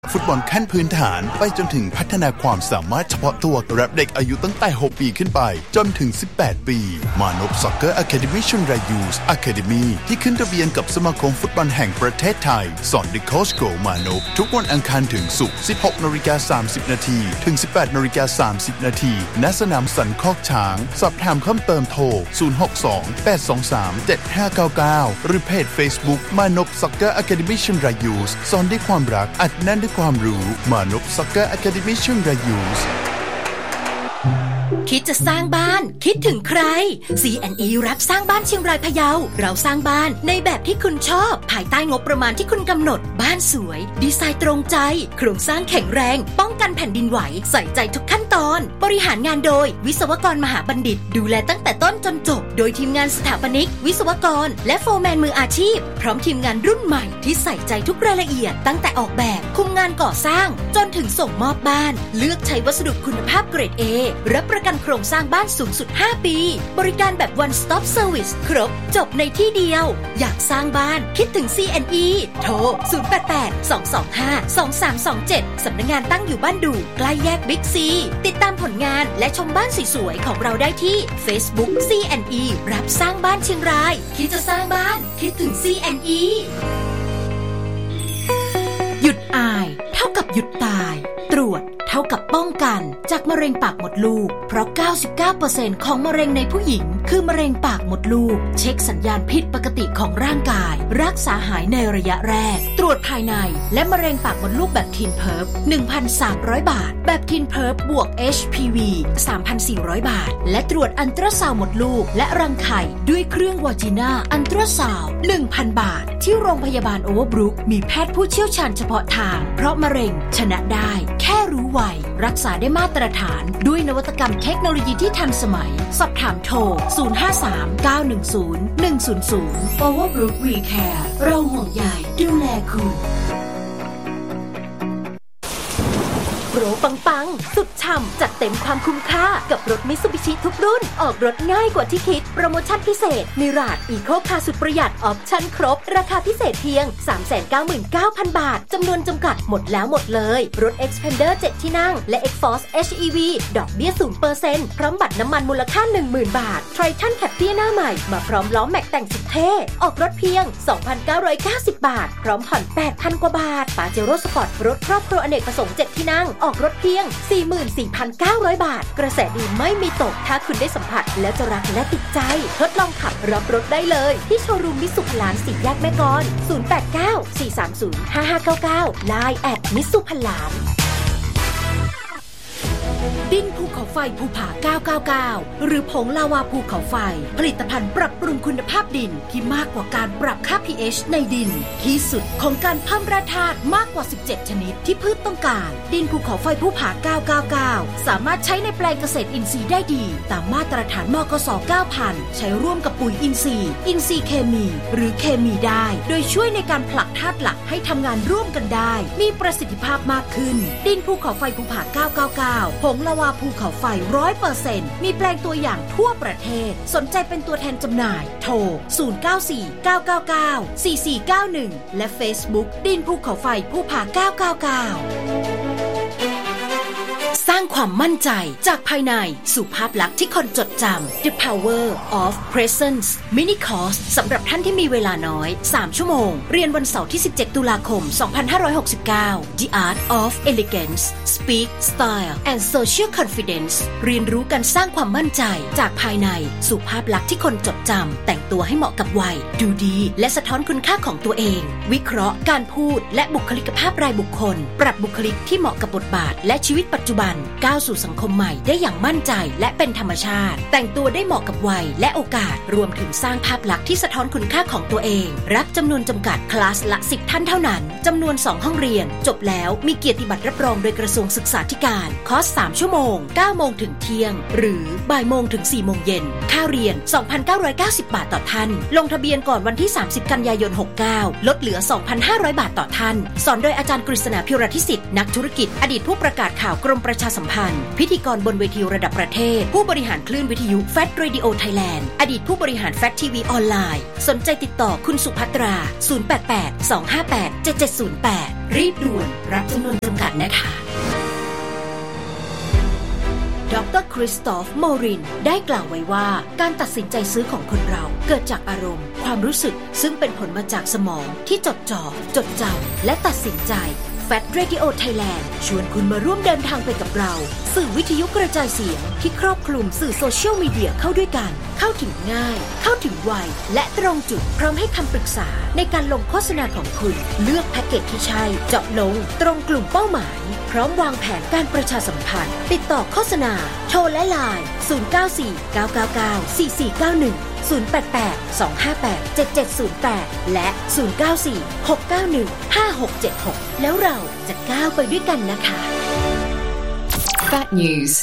ฟุตบอลขั้นพื้นฐานไปจนถึงพัฒนาความสามารถเฉพาะตัวรับเด็กอายุตั้งแต่ 6 ปีขึ้นไปจนถึง 18 ปีมานพ Soccer Academy ชลรายูส Academy ที่ขึ้นทะเบียนกับสมาคมฟุตบอลแห่งประเทศไทยสอนโดยโค้ชโกมานพทุกวันอังคารถึงศุกร์ 16:30 น. ถึง 18:30 น. ณ สนามสันคอกช้างสอบถามเพิ่มเติมโทร 062-823-7599 หรือเพจ Facebook มานพ Soccer Academy ชลรายูสสอนด้วยความรักอัดแน่นด้วยความรู้มานพ Soccer Academy ชลรายูสคิดจะสร้างบ้านคิดถึงใคร C&E รับสร้างบ้านเชียงรายพะเยาเราสร้างบ้านในแบบที่คุณชอบภายใต้งบประมาณที่คุณกำหนดบ้านสวยดีไซน์ตรงใจโครงสร้างแข็งแรงป้องกันแผ่นดินไหวใส่ใจทุกขั้นตอนบริหารงานโดยวิศวกรมหาบัณฑิตดูแลตั้งแต่ต้นจนจบโดยทีมงานสถาปนิกวิศวกรและโฟร์แมนมืออาชีพพร้อมทีมงานรุ่นใหม่ที่ใส่ใจทุกรายละเอียดตั้งแต่ออกแบบคุมงานก่อสร้างจนถึงส่งมอบบ้านเลือกใช้วัสดุคุณภาพเกรด A รับประกันโครงสร้างบ้านสูงสุด 5 ปีบริการแบบ One Stop Service ครบจบในที่เดียวอยากสร้างบ้านคิดถึง C&E โทร 088-225-2327 สำนักงานตั้งอยู่บ้านดูใกล้แยกบิ๊กซีติดตามผลงานและชมบ้านสวยๆของเราได้ที่ Facebook C&E รับสร้างบ้านเชียงรายคิดจะสร้างบ้านคิดถึง C&E หยุดอายเท่ากับหยุดตายตรวจเท่ากับป้องกันจากมะเร็งปากมดลูกเพราะ 99% ของมะเร็งในผู้หญิงคือมะเร็งปากมดลูกเช็คสัญญาณผิดปกติของร่างกายรักษาหายในระยะแรกตรวจภายในและมะเร็งปากมดลูกแบบทีนเพิร์ฟ 1,300 บาทแบบทีนเพิร์ฟบวก HPV 3,400 บาทและตรวจอัลตราซาวด์มดลูกและรังไข่ด้วยเครื่องวาจิน่าอัลตราซาวด์ 1,000 บาทที่โรงพยาบาลโอเวอร์บรุกมีแพทย์ผู้เชี่ยวชาญเฉพาะทางเพราะมะเร็งชนะได้แค่รู้ไวรักษาได้มาตรฐานด้วยนวัตกรรมเทคโนโลยีที่ทันสมัยสอบถามโทร 053-910-100 Overbrook We Care เราห่วงใยดูแลคุณโปรปังๆสุดฉ่ำจัดเต็มความคุ้มค่ากับรถมิตซูบิชิทุกรุ่นออกรถง่ายกว่าที่คิดโปรโมชั่นพิเศษมิราจอีโคคาร์สุดประหยัดออปชั่นครบราคาพิเศษเพียง 399,000 บาทจำนวนจำกัดหมดแล้วหมดเลยรถ Xpander 7 ที่นั่งและ Xforce HEV ดอกเบี้ย 0% พร้อมบัตรน้ำมันมูลค่า 10,000 บาท Triton Captur หน้าใหม่มาพร้อมล้อแม็กแต่งสุดเท่ออกรถเพียง 2,990 บาทพร้อมผ่อน 8,000 กว่าบาท Pajero Sport รถครอบครัวอเนกประสงค์7 ที่นั่งออกรถเพียง 44,900 บาทกระแสดีไม่มีตกถ้าคุณได้สัมผัสแล้วจะรักและติดใจทดลองขับรับรถได้เลยที่โชว์รูมมิตซูพลาน4 แยกแม่กล 089-430-5599 LINE @มิตซูพลานดินภูเขาไฟภูผา999หรือผงลาวาภูเขาไฟผลิตภัณฑ์ปรับปรุงคุณภาพดินที่มากกว่าการปรับค่า pH ในดินที่สุดของการเพิ่มแร่ธาตุมากกว่า17ชนิดที่พืชต้องการดินภูเขาไฟภูผา999สามารถใช้ในแปลงเกษตรอินทรีย์ได้ดีตามมาตรฐานมกส. 9,000 ใช้ร่วมกับปุ๋ยอินทรีย์เคมีหรือเคมีได้โดยช่วยในการผลักธาตุหลักให้ทำงานร่วมกันได้มีประสิทธิภาพมากขึ้นดินภูเขาไฟภูผา999ผงลาวาภูเขาไฟ 100% มีแปลงตัวอย่างทั่วประเทศสนใจเป็นตัวแทนจำหน่ายโทร 094-999-4491 และ Facebook ดินภูเขาไฟภูผา999สร้างความมั่นใจจากภายในสู่ภาพลักษณ์ที่คนจดจำ The Power of Presence Mini Course สำหรับท่านที่มีเวลาน้อย3 ชั่วโมงเรียนวันเสาร์ที่17 ตุลาคม 2569 The Art of Elegance Speak Style and Social Confidence เรียนรู้การสร้างความมั่นใจจากภายในสู่ภาพลักษณ์ที่คนจดจำแต่งตัวให้เหมาะกับวัยดูดีและสะท้อนคุณค่าของตัวเองวิเคราะห์การพูดและบุคลิกภาพรายบุคคลปรับบุคลิกที่เหมาะกับบทบาทและชีวิตปัจจุบันก้าวสู่สังคมใหม่ได้อย่างมั่นใจและเป็นธรรมชาติแต่งตัวได้เหมาะกับวัยและโอกาสรวมถึงสร้างภาพลักษณ์ที่สะท้อนคุณค่าของตัวเองรับจำนวนจำกัดคลาสละ10 ท่านเท่านั้นจำนวน2 ห้องเรียนจบแล้วมีเกียรติบัตรรับรองโดยกระทรวงศึกษาธิการคอร์ส3 ชั่วโมง 9 โมงถึงเที่ยงหรือบ่ายโมงถึง 4 โมงเย็นค่าเรียน 2,990 บาทต่อท่านลงทะเบียนก่อนวันที่30 กันยายน 69ลดเหลือ 2,500 บาทต่อท่านสอนโดยอาจารย์กฤษณาภิรทิสิทธิ์นักธุรกิจอดีตผู้ประกาศข่าวกรมประชาสัมพันธ์พันธ์พิธีกรบนเวทีระดับประเทศผู้บริหารคลื่นวิทยุ FAT Radio Thailand อดีตผู้บริหาร FAT TV ออนไลน์สนใจติดต่อคุณสุภัตรา 088-258-7708 รีบด่วนรับจำนวนจำกัดนะคะดร.คริสตอฟ โมรินได้กล่าวไว้ว่าการตัดสินใจซื้อของคนเราเกิดจากอารมณ์ความรู้สึกซึ่งเป็นผลมาจากสมองที่จดจำและตัดสินใจFAT Radio Thailand ชวนคุณมาร่วมเดินทางไปกับเราสื่อวิทยุกระจายเสียงที่ครอบคลุมสื่อโซเชียลมีเดียเข้าด้วยกันเข้าถึงง่ายเข้าถึงไวและตรงจุดพร้อมให้คำปรึกษาในการลงโฆษณาของคุณเลือกแพ็กเกจที่ใช่เจาะลงตรงกลุ่มเป้าหมายพร้อมวางแผนการประชาสัมพันธ์ติดต่อโฆษณาโทรและไลน์ 094-999-4491 088-258-7708 และ 094-691-5676 แล้วเราจะก้าวไปด้วยกันนะคะ FAT News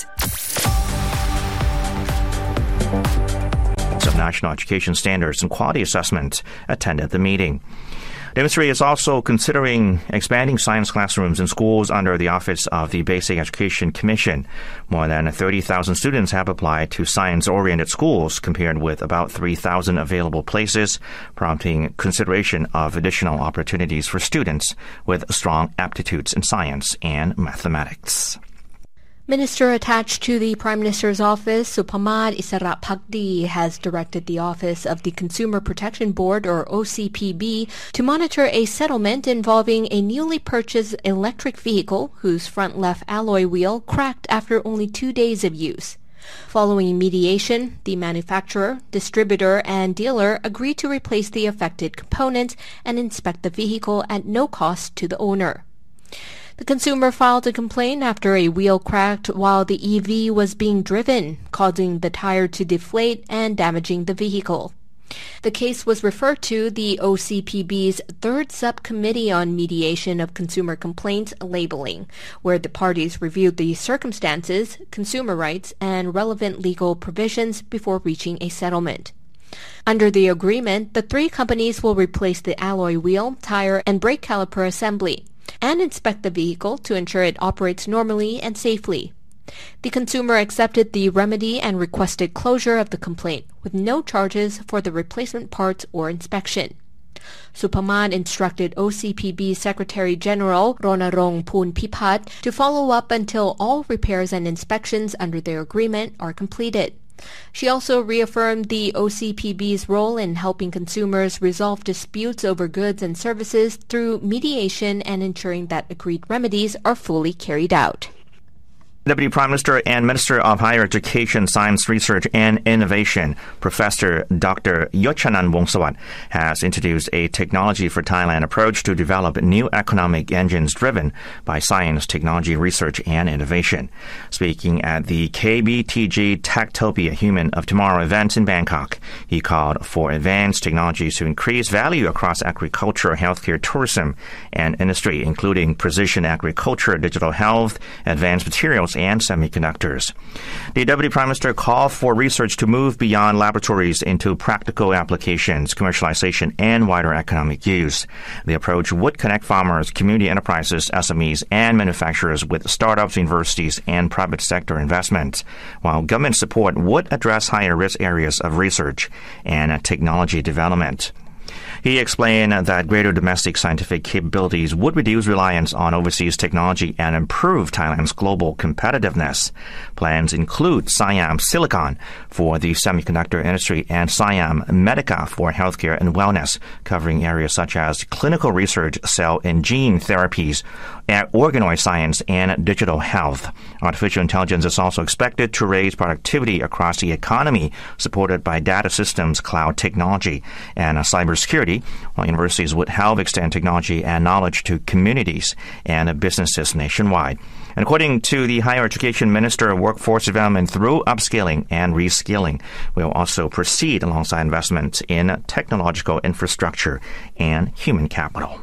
of National Education Standards and Quality Assessment attended the meeting. The ministry is also considering expanding science classrooms in schools under the Office of the Basic Education Commission. More than 30,000 students have applied to science-oriented schools, compared with about 3,000 available places, prompting consideration of additional opportunities for students with strong aptitudes in science and mathematics. Minister attached to the Prime Minister's office, Suphamad Isarapakdi, has directed the Office of the Consumer Protection Board, or OCPB, to monitor a settlement involving a newly purchased electric vehicle whose front left alloy wheel cracked after only 2 days of use. Following mediation, the manufacturer, distributor, and dealer agreed to replace the affected components and inspect the vehicle at no cost to the owner. The consumer filed a complaint after a wheel cracked while the EV was being driven, causing the tire to deflate and damaging the vehicle. The case was referred to the OCPB's third subcommittee on mediation of consumer complaints labeling, where the parties reviewed the circumstances, consumer rights, and relevant legal provisions before reaching a settlement. Under the agreement, the three companies will replace the alloy wheel, tire, and brake caliper assembly, and inspect the vehicle to ensure it operates normally and safely. The consumer accepted the remedy and requested closure of the complaint, with no charges for the replacement parts or inspection. Suphamad instructed OCPB Secretary General Ronarong Poonpipat to follow up until all repairs and inspections under their agreement are completed. She also reaffirmed the OCPB's role in helping consumers resolve disputes over goods and services through mediation and ensuring that agreed remedies are fully carried out. Deputy Prime Minister and Minister of Higher Education, Science, Research and Innovation, Professor Dr. Yochanan Wongsawat, has introduced a Technology for Thailand approach to develop new economic engines driven by science, technology, research and innovation. Speaking at the KBTG Techtopia Human of Tomorrow event in Bangkok, he called for advanced technologies to increase value across agriculture, healthcare, tourism and industry, including precision agriculture, digital health, advanced materials, and semiconductors. The Deputy Prime Minister called for research to move beyond laboratories into practical applications, commercialization, and wider economic use. The approach would connect farmers, community enterprises, SMEs, and manufacturers with startups, universities, and private sector investments, while government support would address higher risk areas of research and technology development. He explained that greater domestic scientific capabilities would reduce reliance on overseas technology and improve Thailand's global competitiveness. Plans include Siam Silicon for the semiconductor industry and Siam Medica for healthcare and wellness, covering areas such as clinical research, cell and gene therapies, organoid science, and digital health. Artificial intelligence is also expected to raise productivity across the economy, supported by data systems, cloud technology, and cybersecurity, while universities would help extend technology and knowledge to communities and businesses nationwide. And according to the Higher Education Minister, workforce development through upskilling and reskilling will also proceed alongside investments in technological infrastructure and human capital.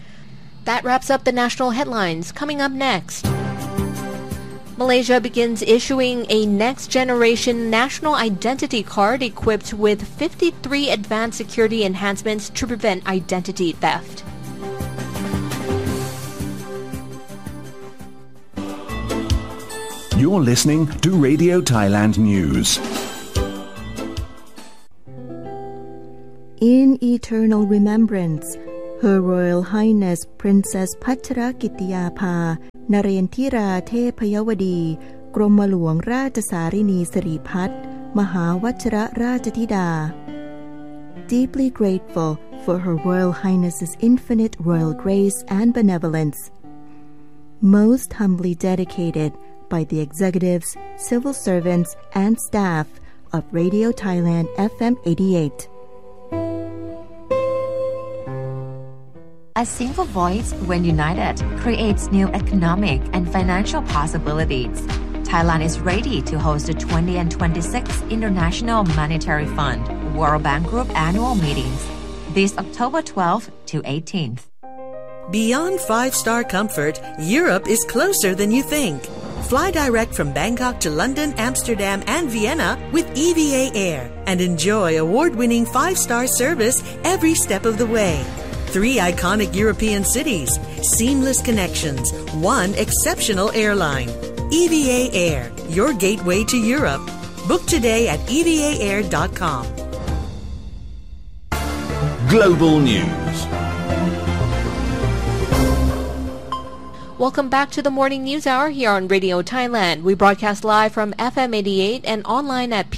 That wraps up the national headlines. Coming up next, Malaysia begins issuing a next-generation national identity card equipped with 53 advanced security enhancements to prevent identity theft. You're listening to Radio Thailand News. In eternal remembrance, Her Royal Highness Princess Pachrakittiyaphā นเรนทิราเทพยวดี กรมหลวงราชสารินีสิริพัฒน์มหาวชิรราชธิดา Deeply grateful for Her Royal Highness's infinite royal grace and benevolence. Most humbly dedicated by the executives, civil servants, and staff of Radio Thailand FM 88. A single voice, when united, creates new economic and financial possibilities. Thailand is ready to host the 20 and 26th International Monetary Fund World Bank Group annual meetings this October 12th to 18th. Beyond five-star comfort, Europe is closer than you think. Fly direct from Bangkok to London, Amsterdam, and Vienna with EVA Air and enjoy award-winning five-star service every step of the way. 3 iconic European cities, seamless connections, 1 exceptional airline. EVA Air, your gateway to Europe. Book today at evaair.com. Global News. Welcome back to the Morning News Hour here on Radio Thailand. We broadcast live from FM 88 and online at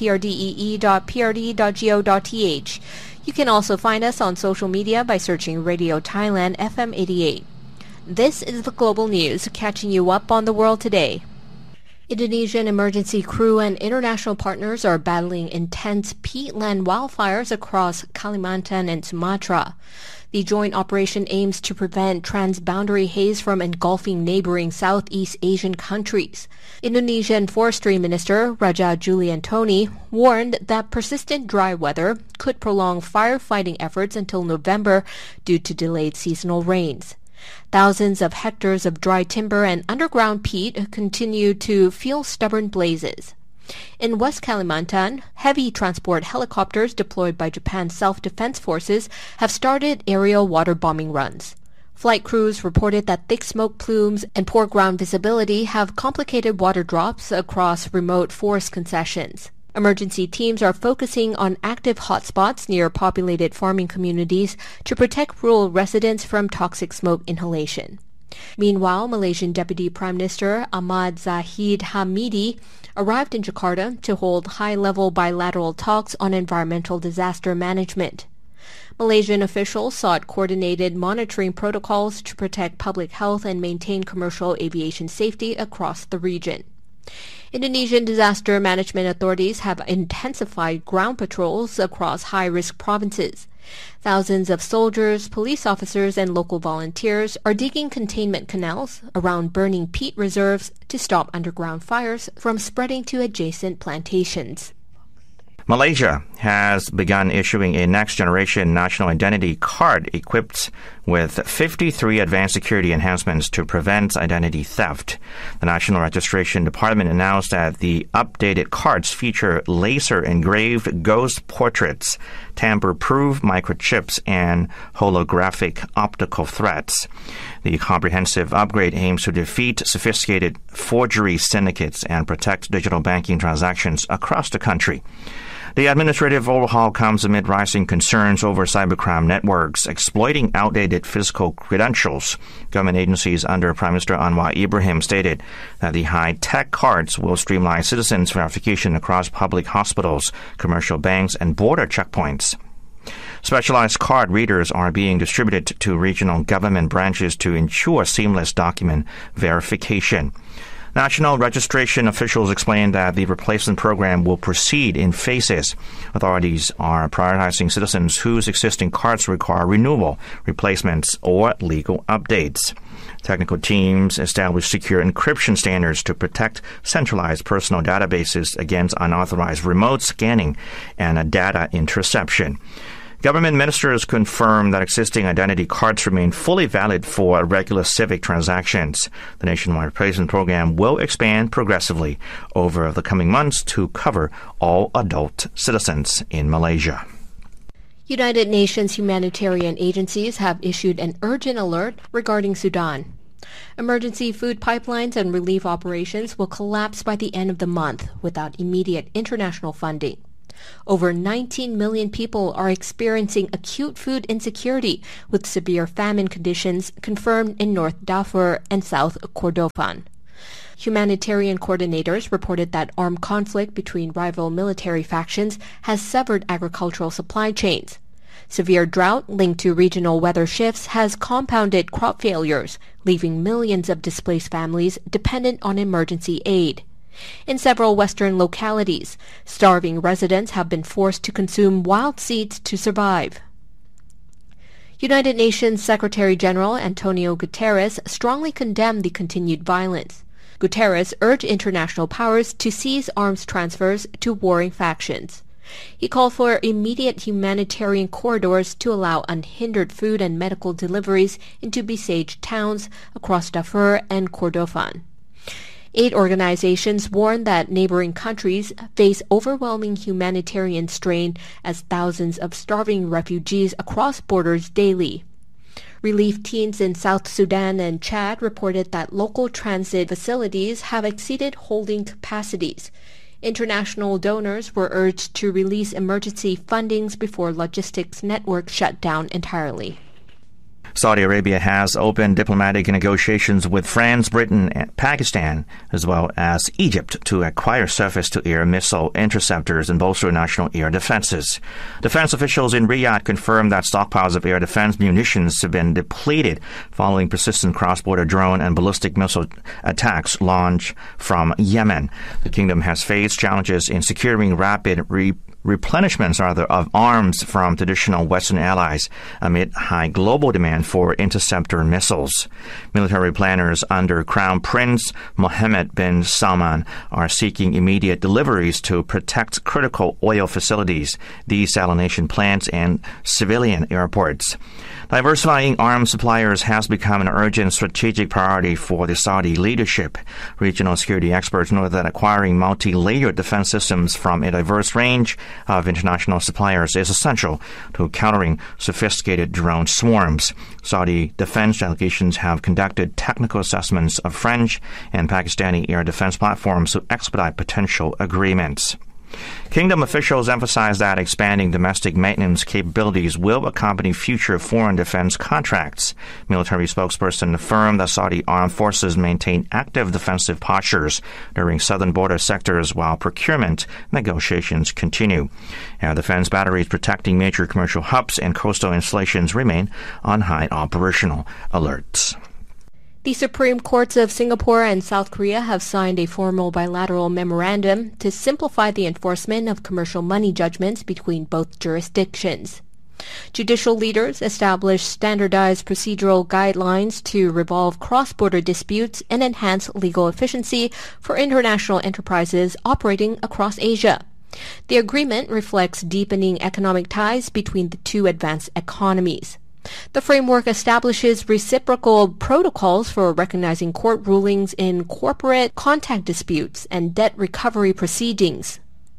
prdee.prd.go.th. You can also find us on social media by searching Radio Thailand FM 88. This is the Global News, catching you up on the world today. Indonesian emergency crew and international partners are battling intense peatland wildfires across Kalimantan and Sumatra. The joint operation aims to prevent transboundary haze from engulfing neighboring Southeast Asian countries. Indonesian Forestry Minister Raja Juliantoni warned that persistent dry weather could prolong firefighting efforts until November due to delayed seasonal rains. Thousands of hectares of dry timber and underground peat continue to fuel stubborn blazes. In West Kalimantan, heavy transport helicopters deployed by Japan's self-defense forces have started aerial water bombing runs. Flight crews reported that thick smoke plumes and poor ground visibility have complicated water drops across remote forest concessions. Emergency teams are focusing on active hotspots near populated farming communities to protect rural residents from toxic smoke inhalation. Meanwhile, Malaysian Deputy Prime Minister Ahmad Zahid Hamidi arrived in Jakarta to hold high-level bilateral talks on environmental disaster management. Malaysian officials sought coordinated monitoring protocols to protect public health and maintain commercial aviation safety across the region. Indonesian disaster management authorities have intensified ground patrols across high-risk provinces. Thousands of soldiers, police officers, and local volunteers are digging containment canals around burning peat reserves to stop underground fires from spreading to adjacent plantations. Malaysia has begun issuing a next-generation national identity card equipped with 53 advanced security enhancements to prevent identity theft. The National Registration Department announced that the updated cards feature laser-engraved ghost portraits, tamper-proof microchips, and holographic optical threads. The comprehensive upgrade aims to defeat sophisticated forgery syndicates and protect digital banking transactions across the country. The administrative overhaul comes amid rising concerns over cybercrime networks exploiting outdated physical credentials. Government agencies under Prime Minister Anwar Ibrahim stated that the high-tech cards will streamline citizens' verification across public hospitals, commercial banks, and border checkpoints. Specialized card readers are being distributed to regional government branches to ensure seamless document verification. National registration officials explained that the replacement program will proceed in phases. Authorities are prioritizing citizens whose existing cards require renewal, replacements, or legal updates. Technical teams establish secure encryption standards to protect centralized personal databases against unauthorized remote scanning and data interception. Government ministers confirmed that existing identity cards remain fully valid for regular civic transactions. The nationwide replacement program will expand progressively over the coming months to cover all adult citizens in Malaysia. United Nations humanitarian agencies have issued an urgent alert regarding Sudan. Emergency food pipelines and relief operations will collapse by the end of the month without immediate international funding. Over 19 million people are experiencing acute food insecurity, with severe famine conditions confirmed in North Darfur and South Kordofan. Humanitarian coordinators reported that armed conflict between rival military factions has severed agricultural supply chains. Severe drought linked to regional weather shifts has compounded crop failures, leaving millions of displaced families dependent on emergency aid. In several western localities, starving residents have been forced to consume wild seeds to survive. United Nations Secretary-General Antonio Guterres strongly condemned the continued violence. Guterres urged international powers to cease arms transfers to warring factions. He called for immediate humanitarian corridors to allow unhindered food and medical deliveries into besieged towns across Darfur and Kordofan. Aid organizations warn that neighboring countries face overwhelming humanitarian strain as thousands of starving refugees cross borders daily. Relief teams in South Sudan and Chad reported that local transit facilities have exceeded holding capacities. International donors were urged to release emergency fundings before logistics networks shut down entirely. Saudi Arabia has opened diplomatic negotiations with France, Britain, and Pakistan, as well as Egypt, to acquire surface-to-air missile interceptors and bolster national air defenses. Defense officials in Riyadh confirmed that stockpiles of air defense munitions have been depleted following persistent cross-border drone and ballistic missile attacks launched from Yemen. The kingdom has faced challenges in securing rapid replenishments of arms from traditional Western allies amid high global demand for interceptor missiles. Military planners under Crown Prince Mohammed bin Salman are seeking immediate deliveries to protect critical oil facilities, desalination plants, and civilian airports. Diversifying arms suppliers has become an urgent strategic priority for the Saudi leadership. Regional security experts know that acquiring multi-layered defense systems from a diverse range of international suppliers is essential to countering sophisticated drone swarms. Saudi defense delegations have conducted technical assessments of French and Pakistani air defense platforms to expedite potential agreements. Kingdom officials emphasize that expanding domestic maintenance capabilities will accompany future foreign defense contracts. Military spokesperson affirmed that Saudi armed forces maintain active defensive postures during southern border sectors while procurement negotiations continue. Air defense batteries protecting major commercial hubs and coastal installations remain on high operational alerts. The Supreme Courts of Singapore and South Korea have signed a formal bilateral memorandum to simplify the enforcement of commercial money judgments between both jurisdictions. Judicial leaders established standardized procedural guidelines to resolve cross-border disputes and enhance legal efficiency for international enterprises operating across Asia. The agreement reflects deepening economic ties between the two advanced economies. The framework establishes reciprocal protocols for recognizing court rulings in corporate contact disputes and debt recovery proceedings.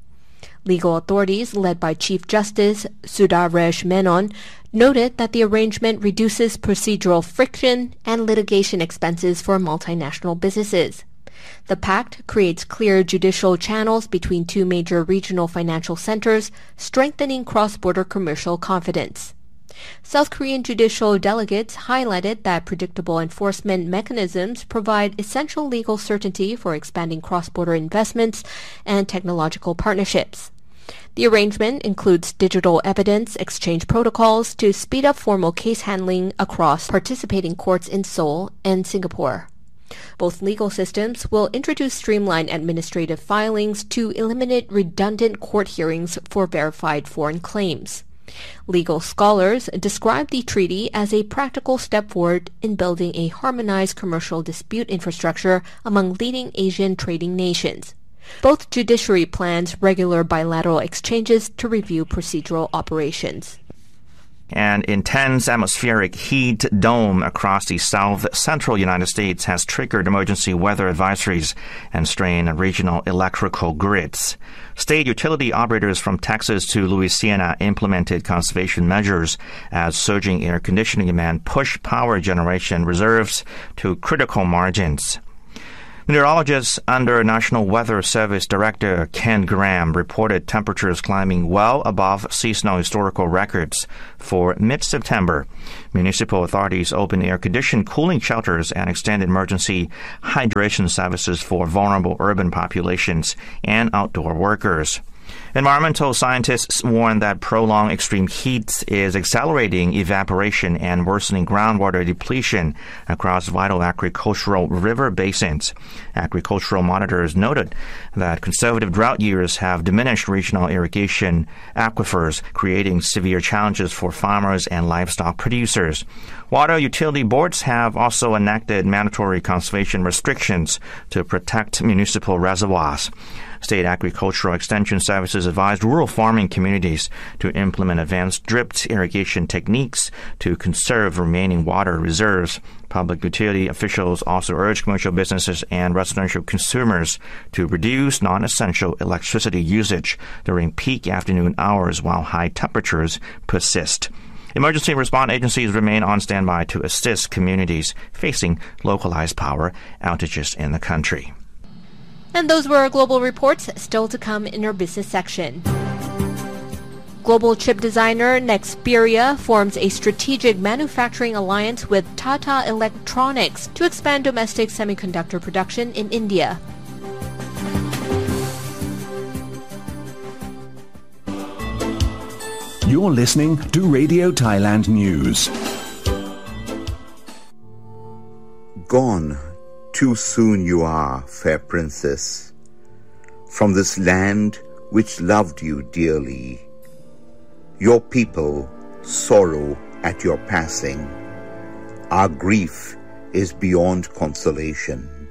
Legal authorities, led by Chief Justice Sudaresh Menon, noted that the arrangement reduces procedural friction and litigation expenses for multinational businesses. The pact creates clear judicial channels between two major regional financial centers, strengthening cross-border commercial confidence. South Korean judicial delegates highlighted that predictable enforcement mechanisms provide essential legal certainty for expanding cross-border investments and technological partnerships. The arrangement includes digital evidence exchange protocols to speed up formal case handling across participating courts in Seoul and Singapore. Both legal systems will introduce streamlined administrative filings to eliminate redundant court hearings for verified foreign claims. Legal scholars describe the treaty as a practical step forward in building a harmonized commercial dispute infrastructure among leading Asian trading nations. Both judiciary plans regular bilateral exchanges to review procedural operations. An intense atmospheric heat dome across the south-central United States has triggered emergency weather advisories and strained regional electrical grids. State utility operators from Texas to Louisiana implemented conservation measures as surging air conditioning demand pushed power generation reserves to critical margins. Meteorologists under National Weather Service Director Ken Graham reported temperatures climbing well above seasonal historical records for mid-September. Municipal authorities opened air-conditioned cooling shelters and extended emergency hydration services for vulnerable urban populations and outdoor workers. Environmental scientists warn that prolonged extreme heat is accelerating evaporation and worsening groundwater depletion across vital agricultural river basins. Agricultural monitors noted that consecutive drought years have diminished regional irrigation aquifers, creating severe challenges for farmers and livestock producers. Water utility boards have also enacted mandatory conservation restrictions to protect municipal reservoirs. State Agricultural Extension Services advised rural farming communities to implement advanced drip irrigation techniques to conserve remaining water reserves. Public utility officials also urged commercial businesses and residential consumers to reduce non-essential electricity usage during peak afternoon hours while high temperatures persist. Emergency response agencies remain on standby to assist communities facing localized power outages in the country. And those were our global reports, still to come in our business section. Global chip designer Nexperia forms a strategic manufacturing alliance with Tata Electronics to expand domestic semiconductor production in India. You're listening to Radio Thailand News. Gone too soon you are, fair princess, from this land which loved you dearly. Your people sorrow at your passing. Our grief is beyond consolation.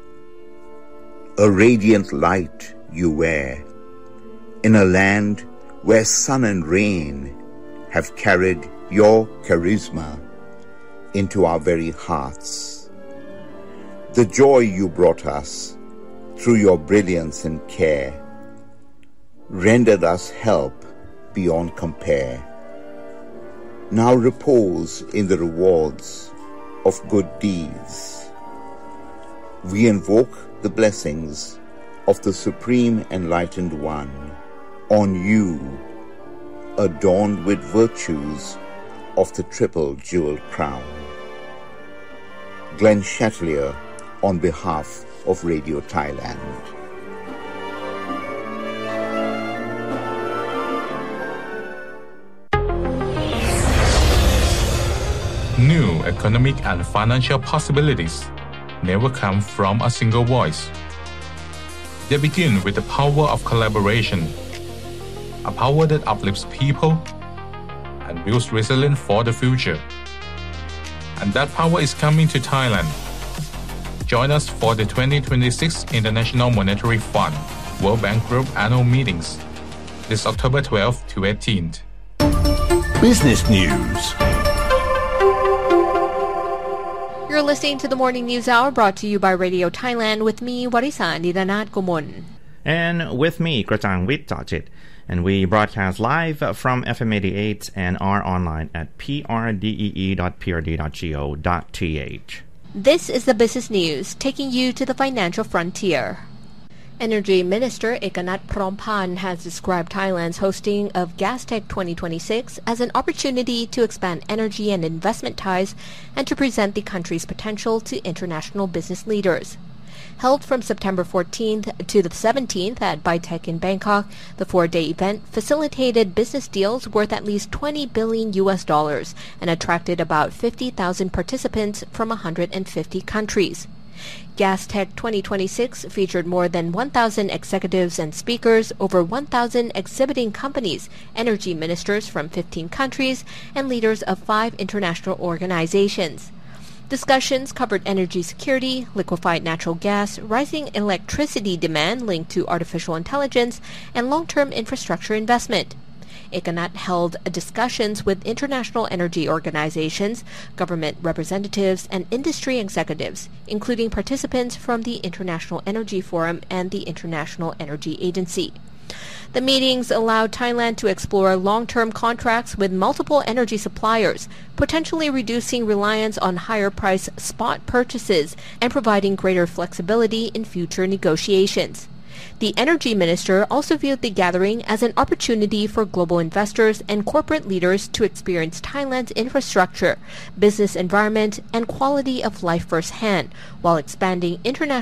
A radiant light you wear, in a land where sun and rain have carried your charisma into our very hearts. The joy you brought us through your brilliance and care rendered us help beyond compare. Now repose in the rewards of good deeds. We invoke the blessings of the Supreme Enlightened One on you, adorned with virtues of the triple jeweled crown. Glenn Chatelier on behalf of Radio Thailand. New economic and financial possibilities never come from a single voice. They begin with the power of collaboration, a power that uplifts people and builds resilience for the future. And that power is coming to Thailand. Join us for the 2026 International Monetary Fund World Bank Group annual meetings this October 12th to 18th. Business News. You're listening to the Morning News Hour brought to you by Radio Thailand with me, Warisan Nidanat Gomon. And with me, Krachang Wittjit. And we broadcast live from FM 88 and are online at prdee.prd.go.th. This is the business news, taking you to the financial frontier. Energy Minister Ekanath Prompan has described Thailand's hosting of GasTech 2026 as an opportunity to expand energy and investment ties and to present the country's potential to international business leaders. Held from September 14th to the 17th at BITEC in Bangkok, the four-day event facilitated business deals worth at least $20 billion and attracted about 50,000 participants from 150 countries. GasTech 2026 featured more than 1,000 executives and speakers, over 1,000 exhibiting companies, energy ministers from 15 countries, and leaders of 5 international organizations. Discussions covered energy security, liquefied natural gas, rising electricity demand linked to artificial intelligence, and long-term infrastructure investment. Ekanat held discussions with international energy organizations, government representatives, and industry executives, including participants from the International Energy Forum and the International Energy Agency. The meetings allowed Thailand to explore long-term contracts with multiple energy suppliers, potentially reducing reliance on higher-price spot purchases and providing greater flexibility in future negotiations. The energy minister also viewed the gathering as an opportunity for global investors and corporate leaders to experience Thailand's infrastructure, business environment, and quality of life firsthand, while expanding international